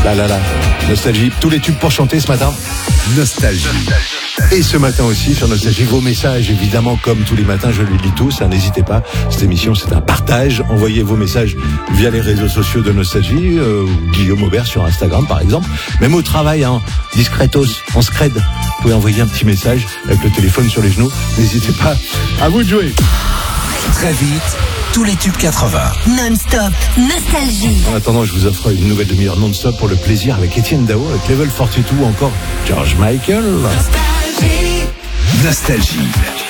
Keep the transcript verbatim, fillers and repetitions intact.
Là, là, là. Nostalgie. Tous les tubes pour chanter ce matin. Nostalgie. Et ce matin aussi, sur Nostalgie, vos messages, évidemment, comme tous les matins, je les lis tous. Hein, n'hésitez pas. Cette émission, c'est un partage. Envoyez vos messages via les réseaux sociaux de Nostalgie. Euh, Guillaume Aubert sur Instagram, par exemple. Même au travail, hein, discretos, en scred. Vous pouvez envoyer un petit message avec le téléphone sur les genoux. N'hésitez pas. À vous de jouer. Très vite, tous les tubes quatre-vingts. Non-stop, Nostalgie. En attendant, je vous offre une nouvelle demi-heure non-stop pour le plaisir avec Étienne Dao, avec Level quarante-deux ou encore George Michael. Nostalgie.